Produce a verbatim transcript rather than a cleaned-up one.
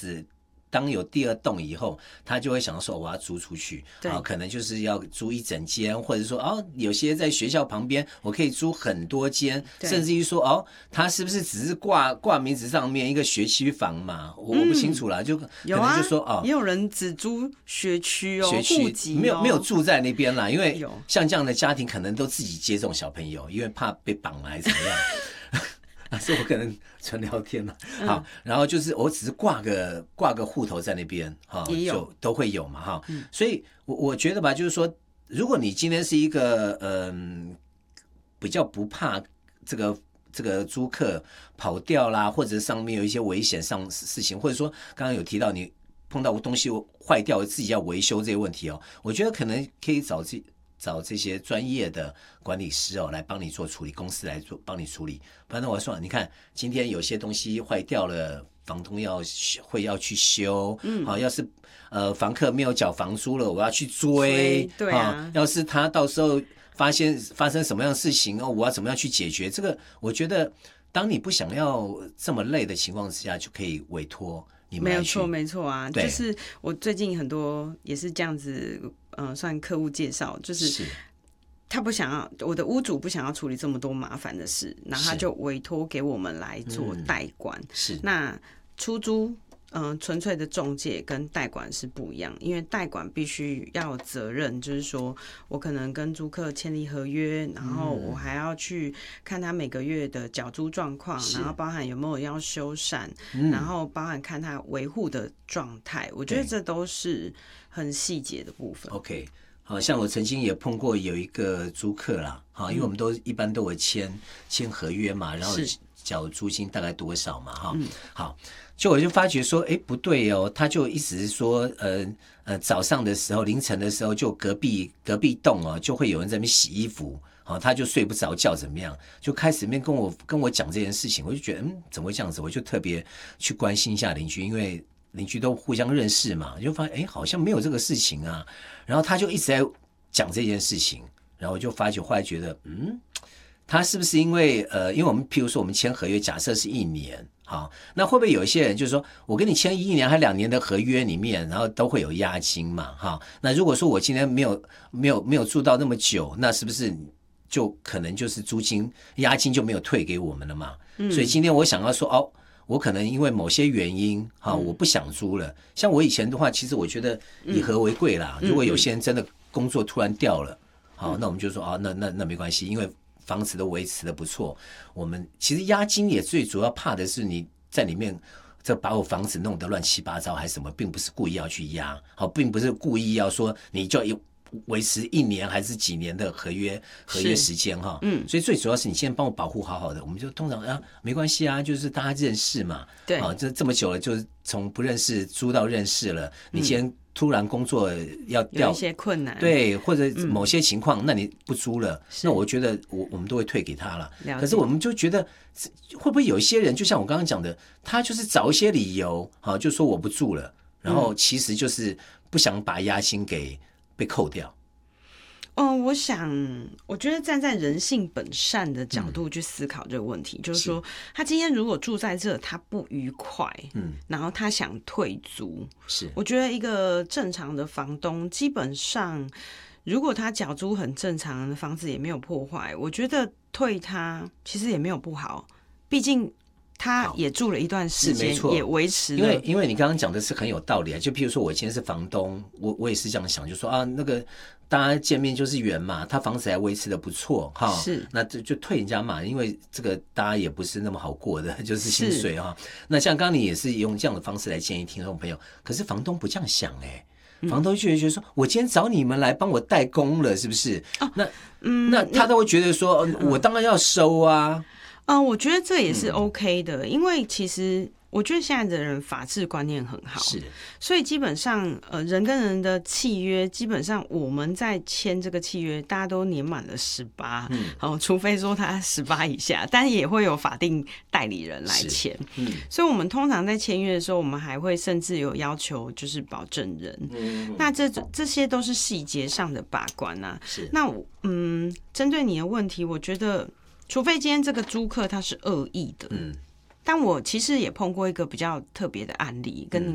子。当有第二栋以后，他就会想说我要租出去，啊，可能就是要租一整间，或者说哦，有些在学校旁边，我可以租很多间，甚至于说哦，他是不是只是挂挂名字上面一个学区房嘛？我、嗯、我不清楚啦，就可能就说、 啊、 哦， 也有人只租学区哦， 学区、哦、没有没有住在那边啦，因为像这样的家庭可能都自己接种小朋友，因为怕被绑来怎么样。是我可能纯聊天嘛，好，嗯、然后就是我只是挂个挂个户头在那边，哈，就都会有嘛，哈、嗯，所以我我觉得吧，就是说，如果你今天是一个嗯、呃、比较不怕这个这个租客跑掉啦，或者上面有一些危险上事情，或者说刚刚有提到你碰到东西坏掉自己要维修这些问题哦，我觉得可能可以找自己。找这些专业的管理师哦来帮你做处理，公司来做帮你处理。不然我说，你看今天有些东西坏掉了，房东要会要去修，嗯，好，要是呃房客没有缴房租了，我要去追， 对啊， 要是他到时候发现发生什么样的事情哦，我要怎么样去解决？这个我觉得，当你不想要这么累的情况之下，就可以委托你们来去。 没有错，没错啊，就是我最近很多也是这样子。嗯，算客户介绍，就是他不想要，我的屋主不想要处理这么多麻烦的事，然后他就委托给我们来做代管。嗯、 是， 那出租，嗯，纯粹的中介跟代管是不一样，因为代管必须要有责任，就是说我可能跟租客签立合约，然后我还要去看他每个月的缴租状况，然后包含有没有要修繕，嗯、然后包含看他维护的状态，我觉得这都是很细节的部分。 OK， 好像我曾经也碰过有一个租客啦，哈，因为我们都一般都有签签合约嘛，然后缴租金大概多少嘛，哈，嗯、好，就我就发觉说，哎，不对哦，他就一直说，呃呃，早上的时候、凌晨的时候，就隔壁隔壁栋哦，就会有人在那边洗衣服，好，他就睡不着觉，怎么样？就开始面跟我跟我讲这件事情，我就觉得，嗯，怎么会这样子？我就特别去关心一下邻居，因为邻居都互相认识嘛，就发现哎，好像没有这个事情啊。然后他就一直在讲这件事情，然后我就发觉，后来觉得，嗯，他是不是因为呃，因为我们譬如说我们签合约，假设是一年，好，那会不会有一些人就是说我跟你签一年还两年的合约里面，然后都会有押金嘛，哈？那如果说我今天没有没有没有住到那么久，那是不是就可能就是租金押金就没有退给我们了嘛？嗯、所以今天我想要说哦。我可能因为某些原因哈，我不想租了。像我以前的话，其实我觉得以和为贵啦。如果有些人真的工作突然掉了，好，那我们就说啊，那那那没关系，因为房子都维持的不错。我们其实押金也最主要怕的是你在里面这把我房子弄得乱七八糟还是什么，并不是故意要去押，好，并不是故意要说你就有。维持一年还是几年的合约合约时间哈，嗯，所以最主要是你现在帮我保护好好的，我们就通常啊没关系啊，就是大家认识嘛， 对， 啊，这这么久了，就是从不认识租到认识了，你今天突然工作要调有一些困难， 对，或者某些情况，嗯、那你不租了，那我觉得我我们都会退给他了。可是我们就觉得会不会有一些人，就像我刚刚讲的，他就是找一些理由，好，就说我不住了，然后其实就是不想把押金给。被扣掉。 嗯，我想，我觉得站在人性本善的角度去思考这个问题，嗯、就是说，他今天如果住在这，他不愉快，嗯，然后他想退租， 是， 我觉得一个正常的房东，基本上，如果他缴租很正常的房子也没有破坏，我觉得退他其实也没有不好，毕竟。他也住了一段时间，也维持了。 因为因为你刚刚讲的是很有道理啊，就譬如说我以前是房东，我我也是这样想，就说啊，那个大家见面就是缘嘛，他房子还维持的不错哈， 是， 那就就退人家嘛，因为这个大家也不是那么好过的，就是薪水哈。那像刚刚你也是用这样的方式来建议听众朋友，可是房东不这样想哎、欸，房东就会觉得说，我今天找你们来帮我代工了，是不是？哦、那嗯，那他都会觉得说，嗯、我当然要收啊。 嗯、呃，我觉得这也是 OK 的，嗯、因为其实我觉得现在的人法治观念很好， 是， 所以基本上呃，人跟人的契约，基本上我们在签这个契约，大家都年满了十八，嗯，哦，除非说他十八以下，但也会有法定代理人来签，嗯，所以我们通常在签约的时候，我们还会甚至有要求就是保证人，嗯，那这这些都是细节上的把关啊， 是， 那嗯，针对你的问题，我觉得。除非今天这个租客他是恶意的，嗯，但我其实也碰过一个比较特别的案例，跟